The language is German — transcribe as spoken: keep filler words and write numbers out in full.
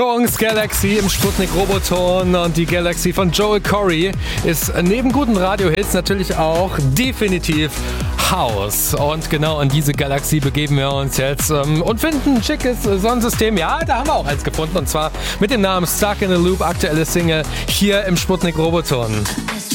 Jungs, Galaxy im Sputnik Roboton und die Galaxy von Joel Corry ist neben guten Radiohits natürlich auch definitiv House. Und genau in diese Galaxy begeben wir uns jetzt ähm, und finden ein schickes Sonnensystem. Ja, da haben wir auch eins gefunden und zwar mit dem Namen Stuck in a Loop, aktuelle Single hier im Sputnik Roboton.